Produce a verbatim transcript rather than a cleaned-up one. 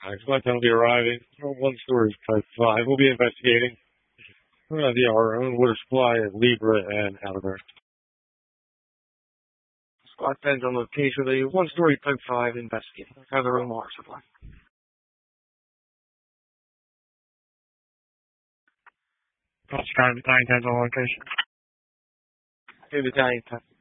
Uh, Squad ten will be arriving. One story type five. We'll be investigating uh, the our own water supply at Libra and Aliber. Squad ten's on location with a one story type five investigating. Have their own water supply. Squad battalion ten's on location. Hey, battalion ten.